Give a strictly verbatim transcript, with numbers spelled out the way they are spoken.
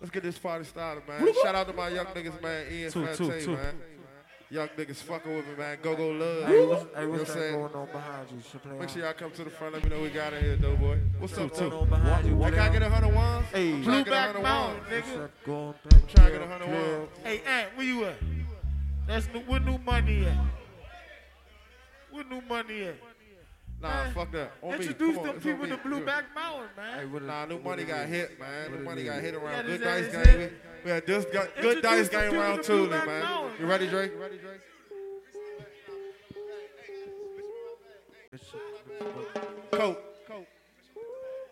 Let's get this party started, man. Shout out to my young niggas, man. Ian Fante, man. Young niggas fucking with me, man. Go, go, love. Hey, what's, hey, you know what's what that I'm going on behind you? Chaplain? Make sure y'all come to the front. Let me know we got in here, though, boy. What's up, What's going too? on behind you? Hey, can I get a hundred ones? Hey, I'm trying Blue to get a Back hundred Mountain, ones. nigga. What's up going I'm trying to back? get a hundred ones. Hey, Ant, where you at? That's new, where new money at? Where new money at? Nah, Man, fuck that. On me. Introduce Come on, them it's on people me. to Blue Good. Back Mountain, man. Hey, what is- Nah, new what money it got is? hit, man. What New it money is? got hit around Yeah, good this dice is game. it. We, we had this gu- good Introduce dice the game people round to two, Blue Back man. Mountain, You ready, man. Dre? Coke.